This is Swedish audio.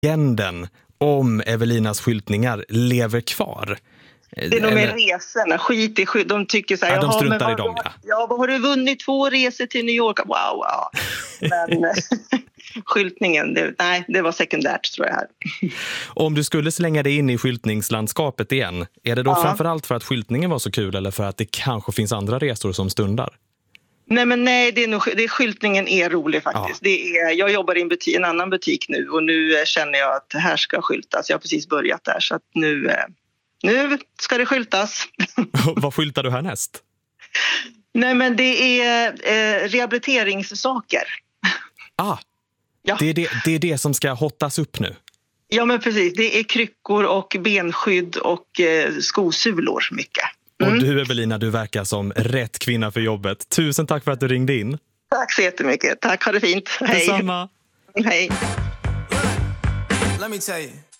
legenden om Evelinas skyltningar lever kvar. Det är nog med resorna, skit i skit. De tycker så här, ja, de struntar i dem, ja. Ja, vad har du vunnit 2 resor till New York? Wow. Men skyltningen, det var sekundärt tror jag här. Om du skulle slänga dig in i skyltningslandskapet igen, är det då framförallt för att skyltningen var så kul eller för att det kanske finns andra resor som stundar? Nej, det är skyltningen är rolig faktiskt. Ja. Jag jobbar i en annan butik nu och nu känner jag att här ska skyltas. Jag har precis börjat där så att nu ska det skyltas. Vad skyltar du härnäst? Nej, men det är rehabiliteringssaker. Ja. Det är det som ska hottas upp nu. Ja, men precis. Det är kryckor och benskydd och skosulor mycket. Och du, Evelina, du verkar som rätt kvinna för jobbet. Tusen tack för att du ringde in. Tack så jättemycket. Tack, ha det fint. Hej. Detsamma. Hej. Let me tell you.